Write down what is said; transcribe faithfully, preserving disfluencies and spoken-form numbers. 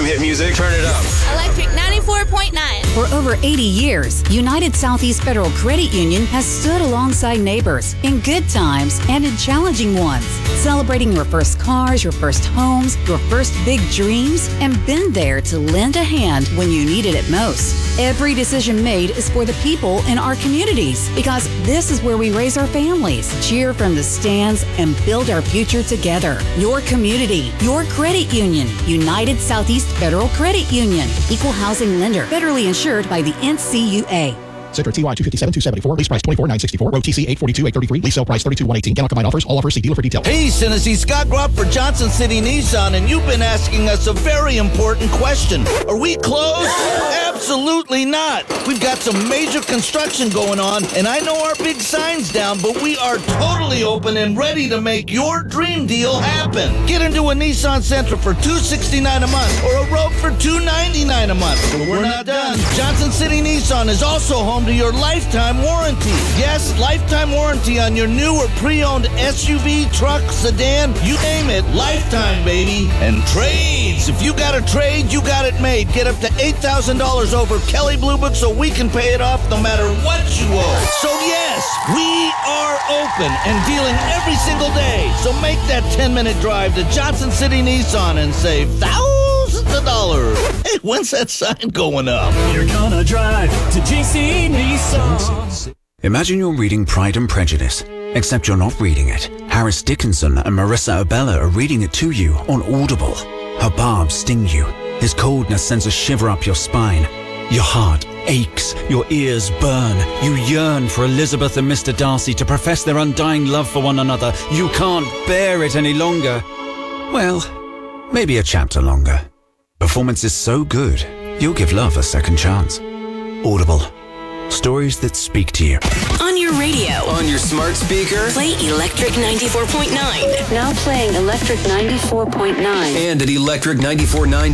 hit music. Turn it up. Electric ninety-four point nine. For over eighty years, United Southeast Federal Credit Union has stood alongside neighbors in good times and in challenging ones, celebrating your first cars, your first homes, your first big dreams, and been there to lend a hand when you needed it most. Every decision made is for the people in our communities, because this is where we raise our families, cheer from the stands, and build our future together. Your community, your credit union. United Southeast Federal Credit Union. Equal housing lender. Federally insured by the N C U A. Citra T Y two fifty-seven two seventy-four, lease price twenty-four nine sixty-four, road T C eight forty-two eight thirty-three, lease sale price thirty-two one eighteen. Get on combined offers. All offers, see dealer for details. Hey, Tennessee, Scott Gropp for Johnson City Nissan, and you've been asking us a very important question. Are we closed? Absolutely not. We've got some major construction going on, and I know our big sign's down, but we are totally open and ready to make your dream deal happen. Get into a Nissan Sentra for two hundred sixty-nine dollars a month or a Rogue for two hundred ninety-nine dollars a month. But we're not done. Johnson City Nissan is also home to your lifetime warranty. Yes, lifetime warranty on your new or pre-owned S U V, truck, sedan, you name it, lifetime, baby. And trades. If you got a trade, you got it made. Get up to eight thousand dollars over Kelley Blue Book so we can pay it off no matter what you owe. So yes, we are open and dealing every single day. So make that ten-minute drive to Johnson City Nissan and save thousands of dollars. Hey, when's that sign going up? You're gonna drive to J C Nissan. Imagine you're reading Pride and Prejudice, except you're not reading it. Harris Dickinson and Marissa Abella are reading it to you on Audible. Her barbs sting you. His coldness sends a shiver up your spine. Your heart aches, your ears burn. You yearn for Elizabeth and Mister Darcy to profess their undying love for one another. You can't bear it any longer. Well, maybe a chapter longer. Performance is so good, you'll give love a second chance. Audible. Stories that speak to you. On your radio. On your smart speaker. Play Electric ninety-four point nine. Now playing Electric ninety-four point nine. And at electric ninety-four point nine